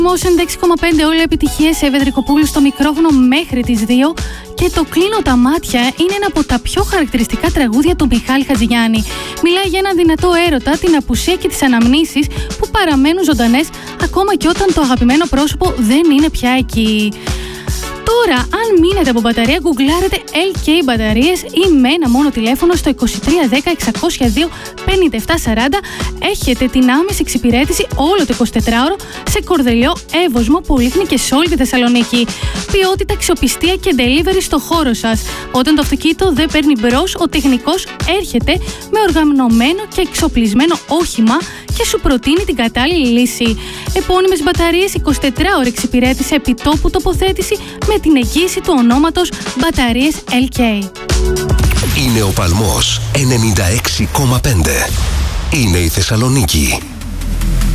Motion 6,5 όλα επιτυχίες Ευεδρικοπούλου στο μικρόφωνο μέχρι τις 2 και το «Κλείνω τα μάτια» είναι ένα από τα πιο χαρακτηριστικά τραγούδια του Μιχάλη Χατζηγιάννη. Μιλάει για έναν δυνατό έρωτα, την απουσία και τις αναμνήσεις που παραμένουν ζωντανές ακόμα και όταν το αγαπημένο πρόσωπο δεν είναι πια εκεί. Τώρα, αν μείνετε από μπαταρία, γκουγκλάρετε LK μπαταρίες ή με ένα μόνο τηλέφωνο στο 2310 602 5740. Έχετε την άμεση εξυπηρέτηση όλο το 24ωρο σε Κορδελιό, Εύωσμο, Πολύχνη και σε όλη τη Θεσσαλονίκη. Ποιότητα, αξιοπιστία και delivery στο χώρο σας. Όταν το αυτοκίνητο δεν παίρνει μπρος, ο τεχνικός έρχεται με οργανωμένο και εξοπλισμένο όχημα και σου προτείνει την κατάλληλη λύση. Επώνυμες μπαταρίες, 24ωρη εξυπηρέτηση, επιτόπου τοποθέτηση με την εγγύηση του ονόματος Μπαταρίες LK. Είναι ο Παλμός 96,5. Είναι η Θεσσαλονίκη.